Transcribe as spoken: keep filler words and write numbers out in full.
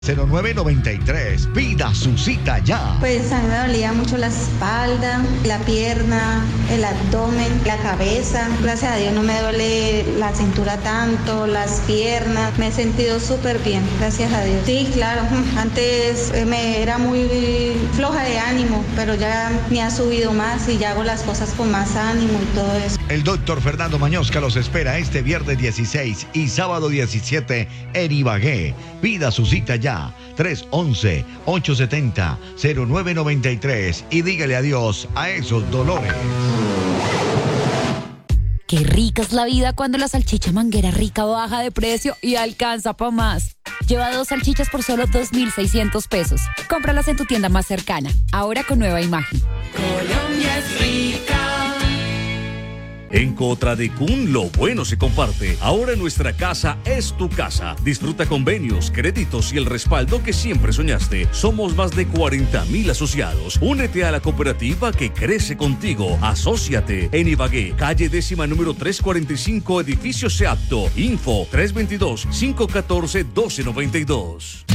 cero nueve noventa y tres. Pida su cita ya. Pues a mí me dolía mucho la espalda, la pierna, el abdomen, la cabeza. Gracias a Dios no me duele la cintura tanto, las piernas. Me he sentido súper bien, gracias a Dios. Sí, claro, antes me era muy floja de ánimo, pero ya me ha subido más y ya hago las cosas con más ánimo y todo eso. El doctor Fernando Mañosca los espera este viernes dieciséis y sábado diecisiete en Ibagué. Pida su cita ya. tres once, ocho setenta, cero nueve noventa y tres y dígale adiós a esos dolores. Qué rica es la vida cuando la salchicha Manguera Rica baja de precio y alcanza pa' más. Lleva dos salchichas por solo dos mil seiscientos pesos. Cómpralas en tu tienda más cercana, ahora con nueva imagen. Colombia es rica. En Cotradecún lo bueno se comparte. Ahora nuestra casa es tu casa. Disfruta convenios, créditos y el respaldo que siempre soñaste. Somos más de cuarenta mil asociados. Únete a la cooperativa que crece contigo. Asóciate en Ibagué, calle décima número trescientos cuarenta y cinco, edificio Seapto. Info tres dos dos, cinco uno cuatro, uno dos nueve dos.